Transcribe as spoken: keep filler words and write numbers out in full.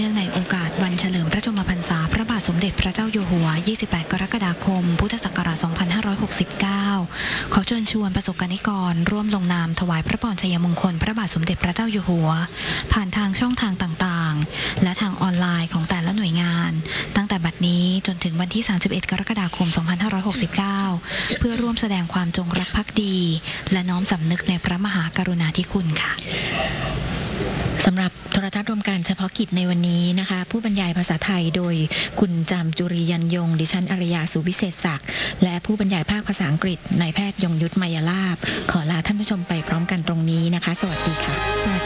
นื่องในโอกาสวันเฉลิมพระชนมพรรษาพระบาทสมเด็จพระเจ้าอยู่หัว ยี่สิบแปด กรกฎาคม พุทธศักราช สองพันห้าร้อยหกสิบเก้า ขอเชิญชวนประสบกนิกรร่วมลงนามถวายพระพรชัยมงคลพระบาทสมเด็จพระเจ้าอยู่หัวผ่านทางช่องทางต่างๆและทางออนไลน์ของแต่ละหน่วยงานตั้งแต่บัดนี้จนถึงวันที่ สามสิบเอ็ด กรกฎาคม สองพันห้าร้อยหกสิบเก้า เพื่อร่วมแสดงความจงรักภักดีและน้อมสำนึกในพระมหากรุณาธิคุณค่ะสำหรับโทรทัศน์รวมการเฉพาะกิจในวันนี้นะคะผู้บรรยายภาษาไทยโดยคุณจามจุรียันยงดิฉันอริยาสุวิเศษศักดิ์และผู้บรรยายภาคภาษาอังกฤษนายแพทย์ยงยุทธมายาลาภขอลาท่านผู้ชมไปพร้อมกันตรงนี้นะคะสวัสดีค่ะ